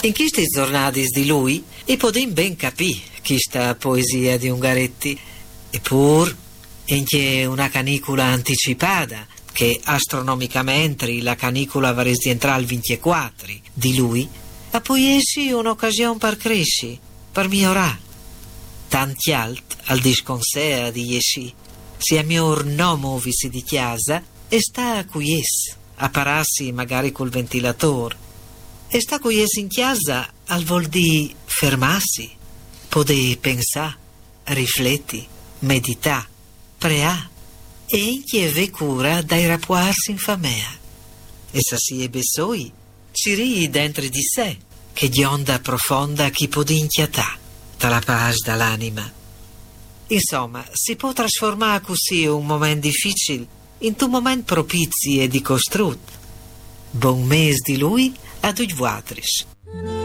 In questi giornati di lui, e podem ben capì questa poesia di Ungaretti, eppur anche una canicula anticipata, che astronomicamente la canicula va rientrare al 24 di lui, a poi essi un'occasione per cresci, per migliorare. Tanti alt al disconsea di essi, se a mio nomo visi di chiesa, e sta qui es, a pararsi magari col ventilatore. E sta qui es in chiesa al vuol di fermarsi, poter pensare, rifletti, meditare, preà, e anche cura dai rapporti in famiglia. E se si ebbe soi, ci rii dentro di sé, che di onda profonda chi può inchiatà, tra la pace dall'anima. Insomma, si può trasformare così un momento difficile in un momento propizio e di costruito. Buon mese di lui a tutti voi.